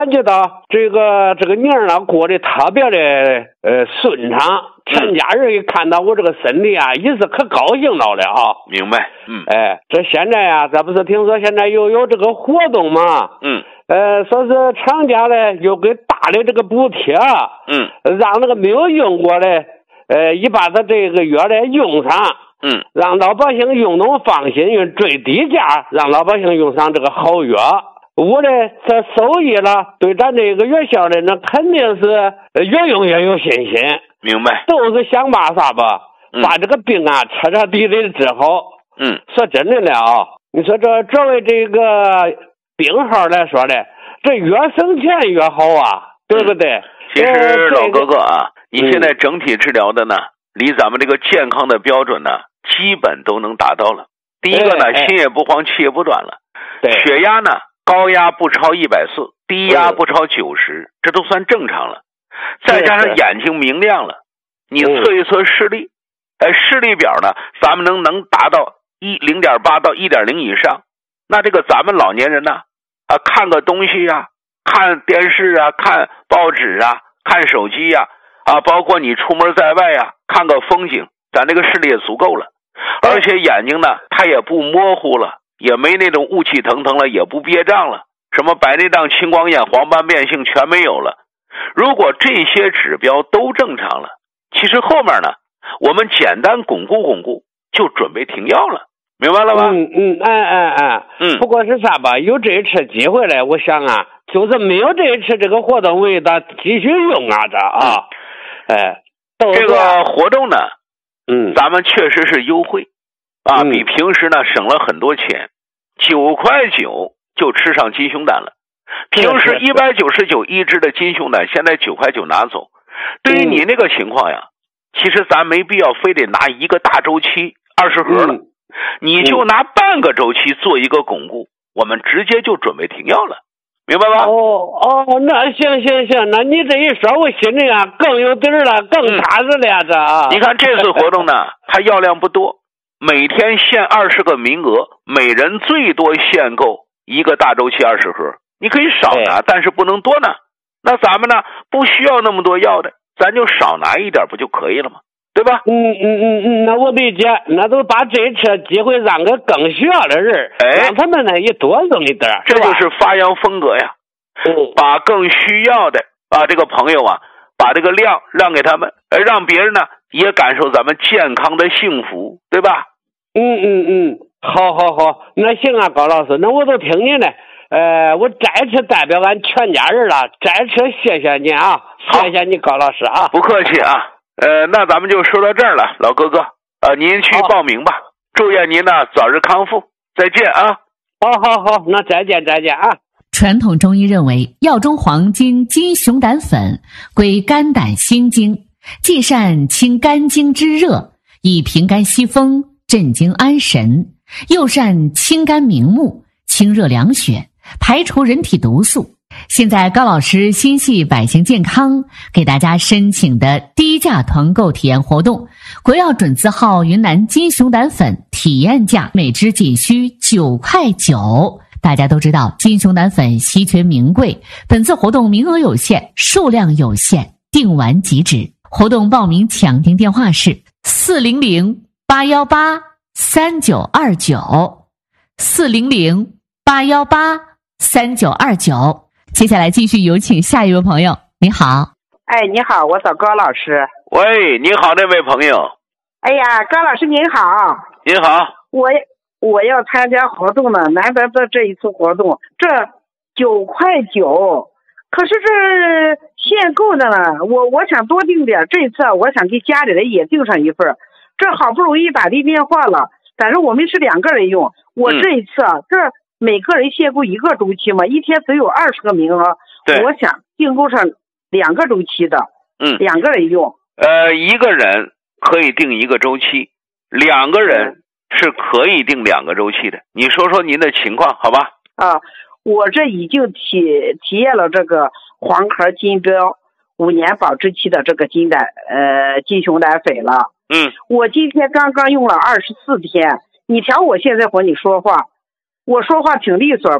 感觉到这个年呢过得特别的顺畅，全家人一看到我这个身体啊，也是可高兴到了啊。 明白。 这现在啊，咱不是听说现在又有这个活动吗？说是厂家呢又给大的这个补贴，让那个没有用过的也把它这个药呢用上，让老百姓用能放心，用最低价让老百姓用上这个好药。我呢这受益了，对咱这个院校的那肯定是越用越有信心。 明白。 都是想办法吧，把这个病啊彻彻底底的治好。说真的了啊，你说这作为这个病号来说的，这越省钱越好啊，对不对？ 其实老哥哥啊，你现在整体治疗的呢，离咱们这个健康的标准呢，基本都能达到了。第一个呢，心也不慌，气也不短了。血压呢，高压不超140，低压不超90，这都算正常了。再加上眼睛明亮了，你测一测视力，视力表呢，咱们能达到0.8到1.0以上。那这个咱们老年人呢，看个东西啊，看电视啊，看报纸啊，看手机啊，包括你出门在外啊，看个风景，咱这个视力也足够了。而且眼睛呢，它也不模糊了，也没那种雾气腾腾了，也不憋胀了，什么白内障、青光眼、黄斑变性全没有了。如果这些指标都正常了，其实后面呢，我们简单巩固巩固，就准备停药了。明白了吧？不过是啥吧，有这一次机会来，我想啊，就是没有这一次这个活动，我给他继续用啊， 这个活动呢，咱们确实是优惠啊，比平时呢省了很多钱，9块9就吃上金熊胆了。平时199一支的金熊胆，现在9块9拿走。对于你那个情况呀，其实咱没必要非得拿一个大周期20盒了。你就拿半个周期做一个巩固，我们直接就准备停药了，明白吧？ 那行，那你这一说，我心里啊更有底了，更踏实了。 你看这次活动呢，它药量不多，每天限20个名额，每人最多限购一个大周期20盒，你可以少拿，但是不能多拿。那咱们呢，不需要那么多药的，咱就少拿一点不就可以了吗？对吧？ 那我理解，那都把这次机会让给更需要的人，让他们呢也多用一点， 这就是发扬风格呀。把更需要的这个朋友啊，把这个量让给他们，让别人呢也感受咱们健康的幸福，对吧？ 好，那行啊，高老师，那我都听您的。我再次代表俺全家人了，再次谢谢您啊，谢谢你高老师啊， 不客气啊。那咱们就说到这儿了，老哥哥，您去报名吧，祝愿您呢早日康复，再见啊。 好，那再见啊。 传统中医认为，药中黄金金熊胆粉归肝胆心经，既善清肝经之热，以平肝息风，镇惊安神，又善清肝明目，清热凉血，排除人体毒素。现在高老师心系百姓健康，给大家申请的低价团购体验活动，国药准字号云南金熊胆粉体验价每支仅需9块9。大家都知道金熊胆粉稀缺名贵，本次活动名额有限，数量有限，订完即止。活动报名抢订电话是400-818-3929，400-818-3929。接下来继续有请下一位朋友。你好。 你好，我找高老师。 喂，你好，这位朋友。 哎呀，高老师您好。 您好。 我要参加活动呢，难得的这一次活动，这9块9，可是这限购的呢，我想多订点，这次我想给家里人也订上一份，这好不容易打的电话了，但是我们是2个人用，我这一次这每个人限购1个周期嘛，一天只有20个名额，我想订购上2个周期的，2个人用。 一个人可以订1个周期，2个人是可以订2个周期的。你说说您的情况，好吧？ 我这已经体验了这个黄壳金标5年保质期的这个金熊胆粉了。我今天刚刚用了24天，你瞧我现在和你说话，我说话挺利索吧？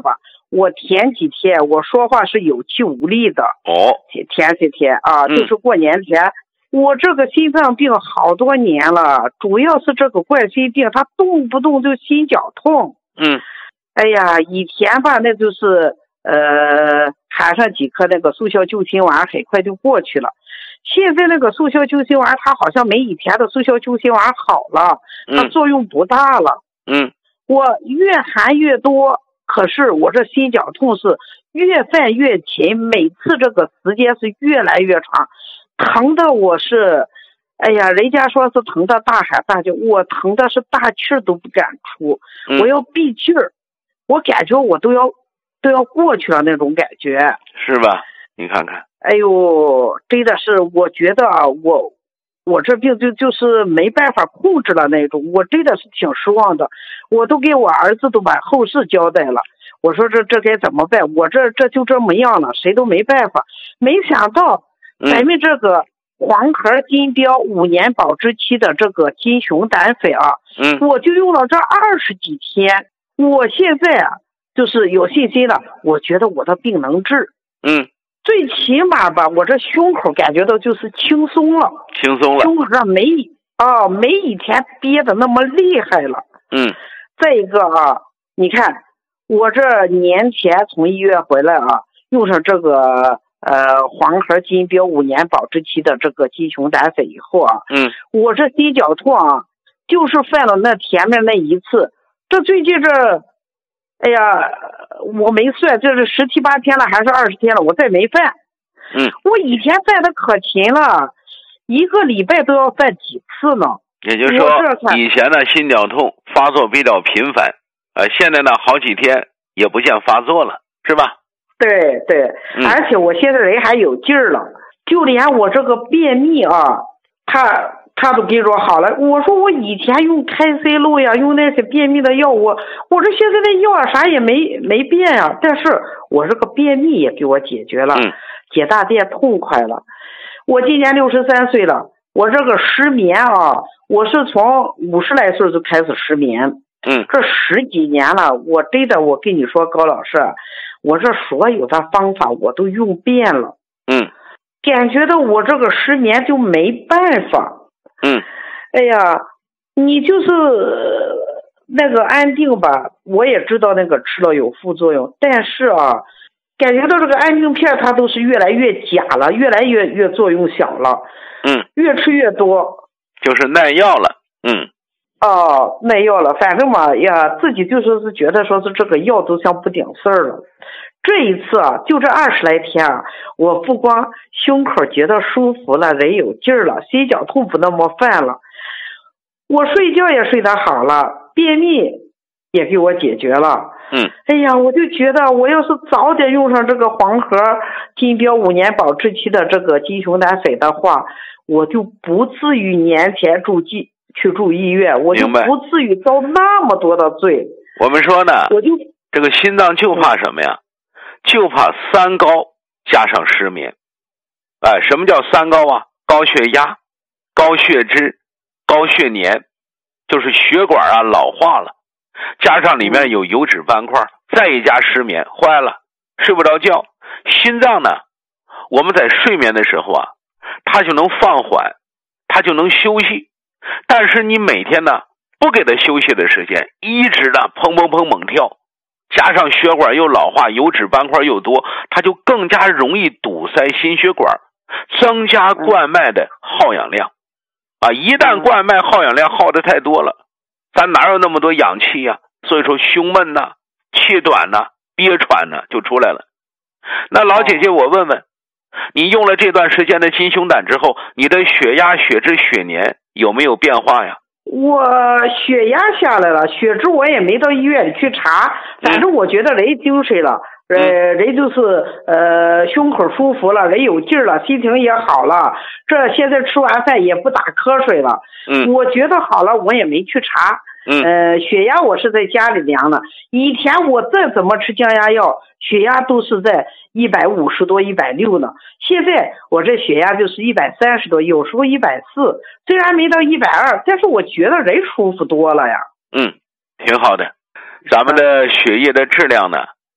我前几天我说话是有气无力的。前几天啊，就是过年前，我这个心脏病好多年了，主要是这个冠心病，它动不动就心绞痛。哎呀，以前吧，那就是含上几颗那个速效救心丸，很快就过去了。现在那个速效救心丸，它好像没以前的速效救心丸好了，它作用不大了。我越含越多，可是我这心绞痛是越犯越勤，每次这个时间是越来越长，疼的我是，哎呀，人家说是疼的大喊大叫，我疼的是大气都不敢出，我要闭气儿，我感觉我都要过去了那种感觉， 是吧？你看看， 哎呦，真的是，我觉得啊，我这病就是没办法控制了那种，我真的是挺失望的，我都给我儿子都把后事交代了，我说这该怎么办？我这就这么样了，谁都没办法。没想到咱们这个黄壳金标5年保质期的这个金熊胆粉啊，我就用了这20几天，我现在啊就是有信心了，我觉得我的病能治。最起码吧，我这胸口感觉到就是轻松了，胸口上没以前憋的那么厉害了。再一个啊，你看我这年前从医院回来啊，用上这个黄壳金标5年保质期的这个金熊胆粉以后啊，我这心绞痛啊，就是犯了那前面那一次，这最近这，哎呀，我没算，这是17、18天了还是20天了，我再没犯。我以前犯的可勤了，1个礼拜都要犯几次呢。 也就是说，以前呢心绞痛发作比较频繁，现在呢好几天也不见发作了，是吧？ 对，而且我现在人还有劲儿了，就连我这个便秘啊，他都跟我说好了。我说我以前用开塞露呀，用那些便秘的药，我这现在的药啊啥也没变呀，但是我这个便秘也给我解决了，解大便痛快了。我今年63岁了，我这个失眠啊，我是从50来岁就开始失眠，这10几年了，我真的，我跟你说高老师，我这所有的方法我都用遍了，感觉到我这个失眠就没办法。哎呀，你就是那个安定吧，我也知道那个吃了有副作用，但是啊，感觉到这个安定片它都是越来越假了，越来越作用小了，越吃越多， 就是耐药了。 耐药了，反正嘛呀，自己就说是觉得说是这个药都像不顶事儿了。这一次啊，就这20来天啊，我不光胸口觉得舒服了，人有劲儿了，心绞痛不那么犯了，我睡觉也睡得好了，便秘也给我解决了。哎呀，我就觉得我要是早点用上这个黄壳金标5年保质期的这个金熊胆粉的话，我就不至于年前去住医院，我就不至于遭那么多的罪。 我们说呢，这个心脏就怕什么呀？就怕3高加上失眠。什么叫3高啊？高血压、高血脂、高血粘，就是血管啊老化了，加上里面有油脂斑块，再一加失眠，坏了，睡不着觉。心脏呢，我们在睡眠的时候啊，它就能放缓，它就能休息。但是你每天呢不给它休息的时间，一直的砰砰砰猛跳，加上血管又老化，油脂斑块又多，它就更加容易堵塞心血管，增加冠脉的耗氧量一旦冠脉耗氧量耗得太多了，咱哪有那么多氧气呀？所以说胸闷呐、气短呐、憋喘呐就出来了。那老姐姐，我问问你，用了这段时间的金熊胆之后，你的血压、血脂、血粘有没有变化呀？ 我血压下来了，血脂我也没到医院里去查，反正我觉得人精神了，人就是胸口舒服了，人有劲儿了，心情也好了，这现在吃完饭也不打瞌睡了，我觉得好了，我也没去查。血压我是在家里量的，以前我再怎么吃降压药，血压都是在150多、160呢。现在我这血压就是130多，有时候140，虽然没到120，但是我觉得人舒服多了呀。 挺好的。咱们的血液的质量呢，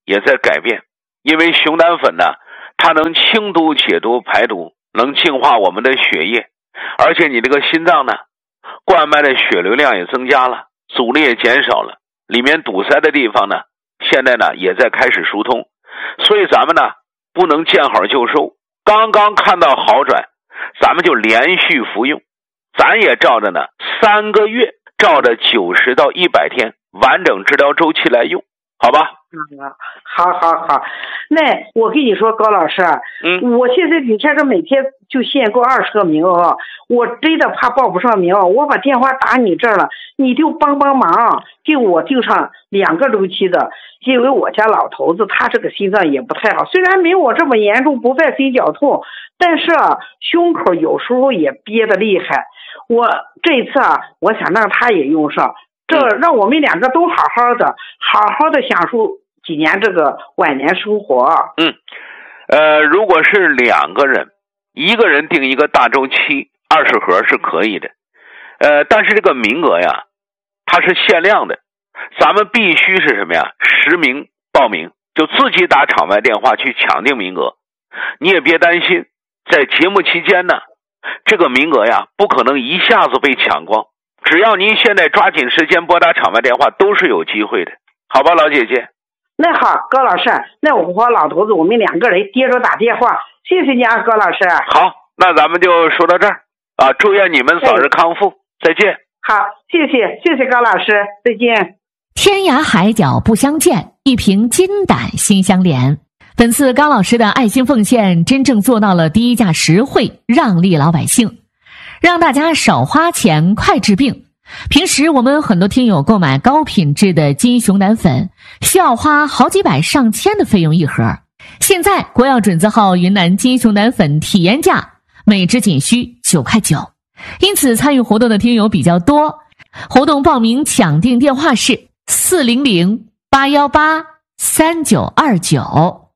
也在改变，因为熊胆粉呢，它能清毒解毒排毒，能净化我们的血液，而且你这个心脏呢，冠脉的血流量也增加了，阻力也减少了，里面堵塞的地方呢，现在呢也在开始疏通，所以咱们呢不能见好就收，刚刚看到好转，咱们就连续服用，咱也照着呢3个月，照着90到100天完整治疗周期来用，好吧？ 好。那我跟你说，高老师，我现在你看这每天就限购20个名额，我真的怕报不上名，我把电话打你这儿了，你就帮忙给我定上2个周期的，因为我家老头子他这个心脏也不太好，虽然没我这么严重，不犯心绞痛，但是胸口有时候也憋得厉害。我这一次我想让他也用上，这让我们2个都好好的享受几年这个晚年生活。 如果是2个人，一个人定一个大周期20盒是可以的，但是这个名额呀，它是限量的，咱们必须是什么呀？10名报名，就自己打场外电话去抢定名额。你也别担心，在节目期间呢，这个名额呀，不可能一下子被抢光，只要您现在抓紧时间拨打场外电话，都是有机会的，好吧，老姐姐？ 那好，高老师，那我和老头子我们2个人接着打电话，谢谢你啊，高老师。 好，那咱们就说到这儿啊，祝愿你们早日康复，再见。 好，谢谢高老师，再见。 天涯海角不相见，一瓶金胆心相连。本次高老师的爱心奉献真正做到了低价实惠，让利老百姓，让大家少花钱快治病。平时我们很多听友购买高品质的金熊胆粉，需要花好几百上千的费用一盒。现在国药准字号云南金熊胆粉体验价每支仅需9块9，因此参与活动的听友比较多。活动报名抢订电话是400-818-3929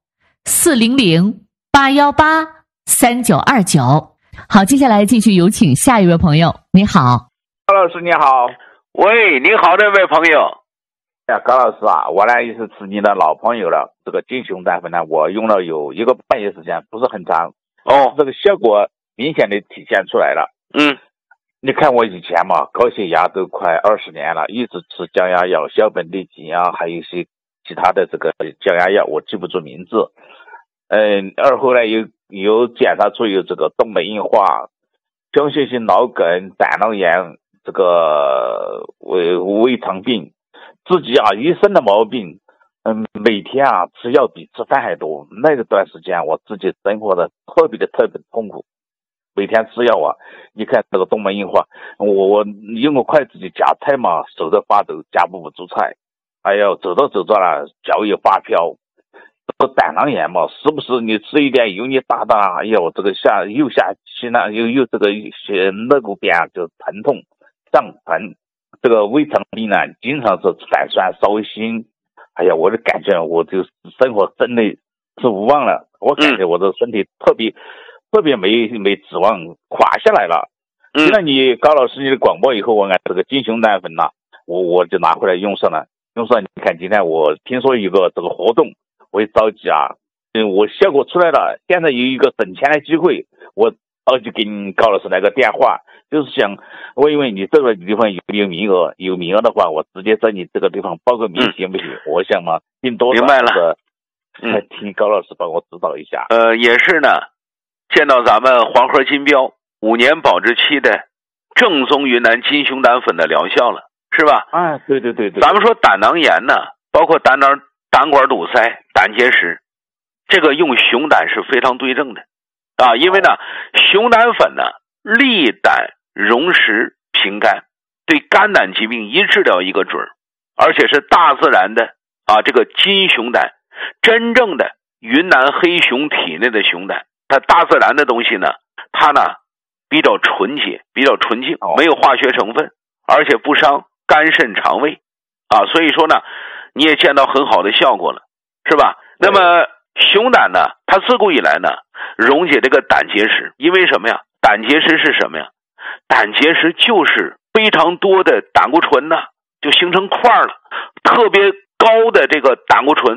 400-818-3929。好，接下来继续有请下一位朋友。你好， 高老师你好。 喂，你好，这位朋友。 高老师啊，我呢也是吃你的老朋友了。这个金熊胆粉呢，我用了有1个半月时间，不是很长。这个效果明显的体现出来了。你看我以前嘛，高血压都快20年了，一直吃降压药、小苯利嗪啊，还有一些其他的这个降压药，我记不住名字。后来有检查出有这个动脉硬化、僵性性脑梗、胆囊炎，这个胃肠病，自己一身的毛病，每天吃药比吃饭还多。那个段时间我自己生活的特别痛苦，每天吃药你看这个动脉硬化，我用个筷子去夹菜嘛，手在发抖，夹不住菜，走着了脚也发飘。这个胆囊炎嘛，时不时你吃一点油腻大的这个右下期呢又这个肋骨边就疼痛胀疼。这个胃肠病呢，经常是反酸烧心。我就感觉我就生活真的是无望了，我感觉我的身体特别没指望，垮下来了。听了你高老师你的广播以后，我按这个金熊胆粉我就拿回来用上了。你看今天我听说一个这个活动，我也着急我效果出来了，现在有一个省钱的机会，我着急给你高老师来个电话，就是想问一问你这个地方有没有名额，有名额的话我直接在你这个地方报个名行不行？我想嘛，订多少明白了， 听高老师帮我指导一下。 也是呢，见到咱们黄河金标5年保质期的正宗云南金熊胆粉的疗效了，是吧？ 对。 咱们说胆囊炎呢，包括胆管堵塞、胆结石，这个用熊胆是非常对症的因为呢，熊胆粉呢利胆溶石平肝，对肝胆疾病一治疗一个准，而且是大自然的这个金熊胆，真正的云南黑熊体内的熊胆，它大自然的东西呢，它呢比较纯洁，比较纯净，没有化学成分，而且不伤肝肾肠胃所以说呢，你也见到很好的效果了，是吧？那么熊胆呢，它自古以来呢溶解这个胆结石，因为什么呀？胆结石是什么呀？胆结石就是非常多的胆固醇呢就形成块了，特别高的这个胆固醇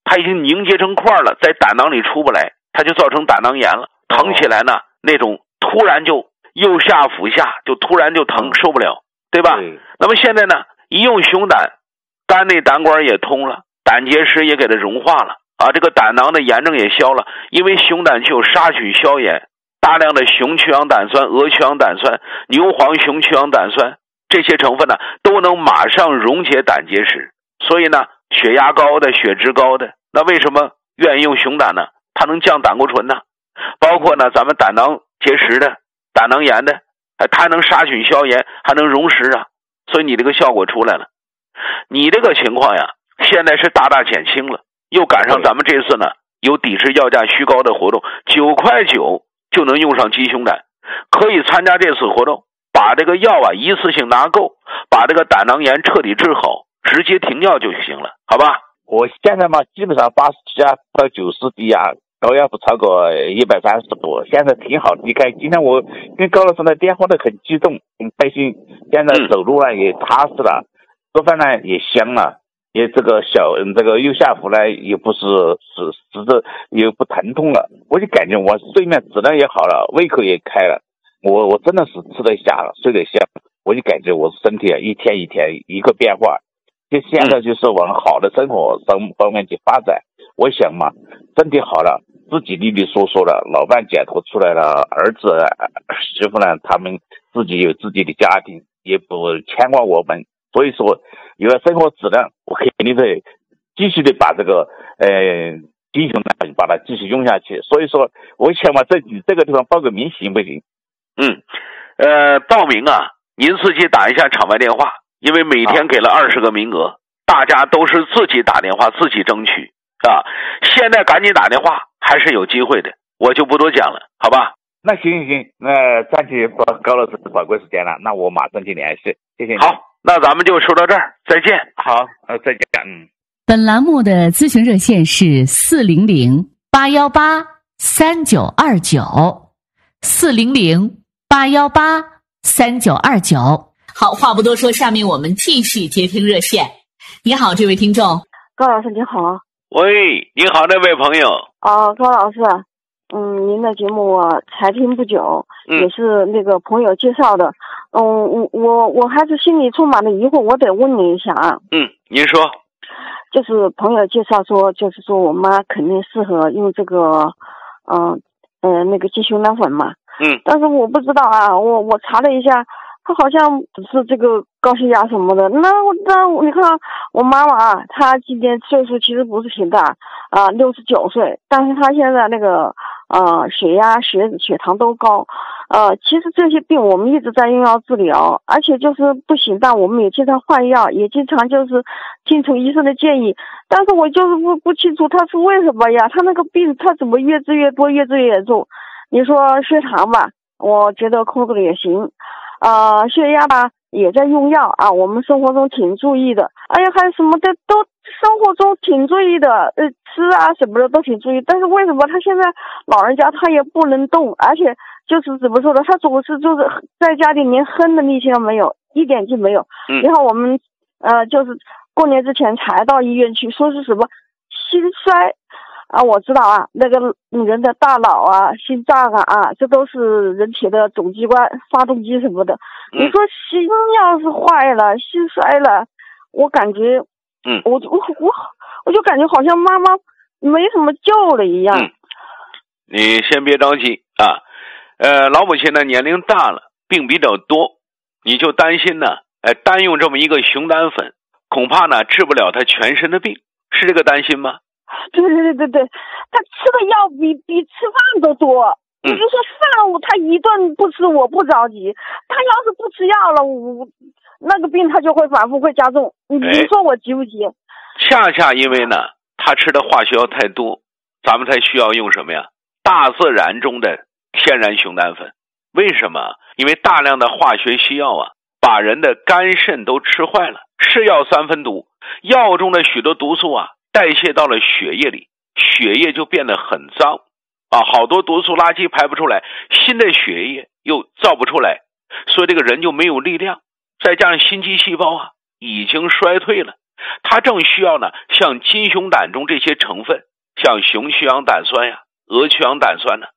它已经凝结成块了，在胆囊里出不来，它就造成胆囊炎了。疼起来呢，那种突然就右下腹下就突然就疼，受不了，对吧？那么现在呢，一用熊胆，肝内胆管也通了，胆结石也给它融化了啊，这个胆囊的炎症也消了。因为熊胆具有杀菌消炎，大量的雄曲氧胆酸、鹅曲氧胆酸、牛黄雄曲氧胆酸这些成分呢，都能马上溶解胆结石。所以呢，血压高的、血脂高的，那为什么愿意用熊胆呢？它能降胆固醇呢，包括呢咱们胆囊结石的、胆囊炎的，它还能杀菌消炎，还能溶石啊。所以你这个效果出来了。你这个情况呀，现在是大大减轻了，又赶上咱们这次呢有抵制药价虚高的活动，9.9块就能用上鸡胸胆，可以参加这次活动，把这个药啊一次性拿够，把这个胆囊炎彻底治好，直接停药就行了，好吧？ 我现在嘛，基本上87啊到90低啊，高压不超过130度，现在挺好低开。今天我跟高老师的电话都很激动，很开心。现在走路啊也踏实了，做饭呢也香了，也这个这个右下腹呢也不是也不疼痛了，我就感觉我睡眠质量也好了，胃口也开了，我真的是吃得下了，睡得下，我就感觉我身体啊一天一天一个变化。就现在就是往好的生活方面去发展。我想嘛，身体好了，自己利利索索的，老伴解脱出来了，儿子媳妇呢，他们自己有自己的家庭，也不牵挂我们。所以说，有了生活质量，我肯定得继续的把这个鸡胸胆把它继续用下去。所以说，我想嘛，你这个地方报个名行不行？ 报名啊，您自己打一下场外电话。因为每天给了20个名额，大家都是自己打电话自己争取啊！现在赶紧打电话，还是有机会的，我就不多讲了，好吧？ 那行，那占据高老师的宝贵时间了，那我马上去联系，谢谢你。 好，那咱们就说到这儿，再见。 好，再见。 本栏目的咨询热线是400-818-3929，400-818-3929。好，话不多说，下面我们继续接听热线。你好，这位听众。 高老师你好。 喂，你好，这位朋友。 高老师，您的节目我才听不久，也是那个朋友介绍的。我还是心里充满了疑惑，我得问你一下啊。 您说。 就是朋友介绍说，就是说我妈肯定适合用这个，那个鸡胸胆粉嘛。但是我不知道啊，我查了一下。他好像只是这个高血压什么的，那你看我妈妈啊，她今年岁数其实不是挺大，69岁，但是她现在那个血压、血糖都高，其实这些病我们一直在用药治疗，而且就是不行，但我们也经常换药，也经常就是听从医生的建议，但是我就是不清楚他是为什么呀？他那个病他怎么越治越多，越治越严重？你说血糖吧，我觉得控制的也行。血压吧也在用药啊，我们生活中挺注意的，哎呀还有什么的都生活中挺注意的，吃啊什么的都挺注意，但是为什么他现在老人家他也不能动，而且就是怎么说呢，他总是就是在家里连哼的力气都没有，一点劲没有。然后我们就是过年之前才到医院去，说是什么心衰啊，我知道啊，那个人的大脑啊、心脏啊，这都是人体的总机关、发动机什么的。你说心要是坏了、心衰了，我感觉，我就感觉好像妈妈没什么救了一样。 你先别着急啊，老母亲呢年龄大了，病比较多，你就担心呢，单用这么一个熊胆粉，恐怕呢治不了她全身的病，是这个担心吗？ 对，他吃的药比吃饭都多。你就说饭他一顿不吃我不着急，他要是不吃药了，那个病他就会反复会加重。你说我急不急？ 恰恰因为呢他吃的化学药太多，咱们才需要用什么呀？大自然中的天然熊胆粉。为什么？因为大量的化学西药啊，把人的肝肾都吃坏了。是药三分毒，药中的许多毒素啊代谢到了血液里，血液就变得很脏啊，好多毒素垃圾排不出来，新的血液又造不出来，所以这个人就没有力量，再加上心肌细胞啊已经衰退了， 它正需要呢像金熊胆中这些成分，像雄曲氧胆酸呀、鹅曲氧胆酸呢，